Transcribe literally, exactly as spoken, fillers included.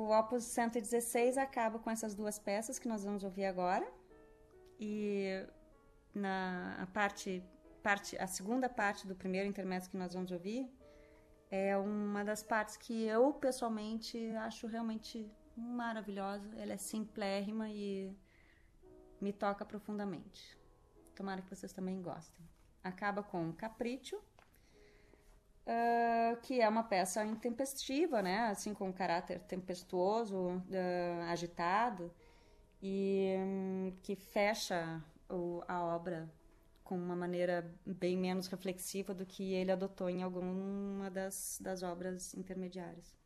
o Opus cento e dezesseis acaba com essas duas peças que nós vamos ouvir agora. E na a parte, parte, a segunda parte do primeiro intermezzo que nós vamos ouvir é uma das partes que eu, pessoalmente, acho realmente maravilhosa. Ela é simplérrima e me toca profundamente. Tomara que vocês também gostem. Acaba com Capriccio, uh, que é uma peça intempestiva, né? Assim, com um caráter tempestuoso, uh, agitado, e um, que fecha o, a obra com uma maneira bem menos reflexiva do que ele adotou em alguma das, das obras intermediárias.